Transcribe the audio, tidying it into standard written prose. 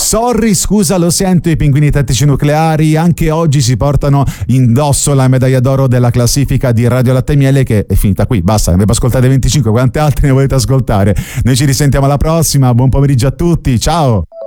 Sorry, scusa, lo sento, i Pinguini Tattici Nucleari anche oggi si portano indosso la medaglia d'oro della classifica di Radio Latte e Miele, che è finita qui, basta, ne abbiamo ascoltate 25, quante altre ne volete ascoltare? Noi ci risentiamo alla prossima, buon pomeriggio a tutti, ciao!